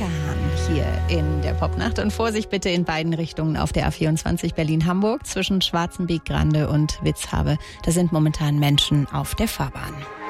Rebecca Hahn hier in der Popnacht. Und Vorsicht bitte in beiden Richtungen auf der A24 Berlin-Hamburg zwischen Schwarzenbeek, Grande und Witzhabe. Da sind momentan Menschen auf der Fahrbahn.